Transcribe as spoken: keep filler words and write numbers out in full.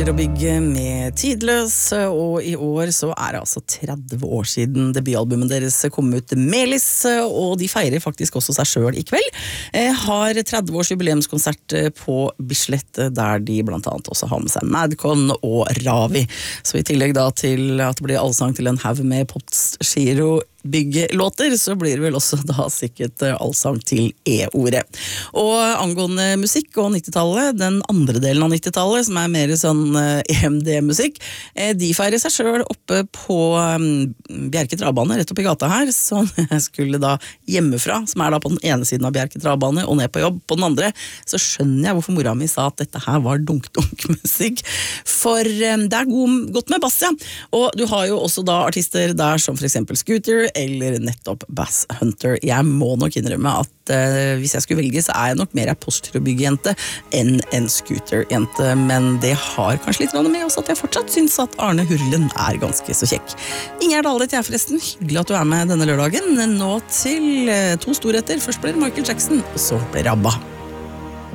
Postgirobygget med Tidløs, og i år så er det altså tretti år siden debutalbumet deres kom ut, Melis, og de feirer faktisk også seg selv i kveld. Eh, har tretti års jubileumskonsert på Bislett, der de blant annet også har med seg Madcon og Ravi. Så i tillegg da til at det blir allsang til en haug med Postgiro byggelåter, så blir det vel også da sikkert allsang til E-ordet. Og angående musikk og nittitallet, den andre delen av nittitallet, som er mer sånn E M D-musikk, de feirer seg selv oppe på Bjerke Travbane, rett opp i gata her, som jeg skulle da hjemmefra, som er da på den ene siden av Bjerke Travbane, og ned på jobb på den andre, så skjønner jeg hvorfor mora mi sa at dette her var dunk-dunk-musikk, for det er god, godt med bass, ja. Og du har jo også da artister der som for eksempel Scooter, eller nettopp Bass Hunter. Jeg må nok innrømme at uh, hvis jeg skulle velge, så er jeg nok mer en Postgirobygget-jente enn en Scooter-jente, men det har kanskje litt med også at jeg fortsatt synes at Arne Hurlen er ganske så kjekk. Inger Dahle til jeg forresten, hyggelig at du er med denne lørdagen. Nå til uh, to storheter. Først blir det Michael Jackson, og så blir det ABBA.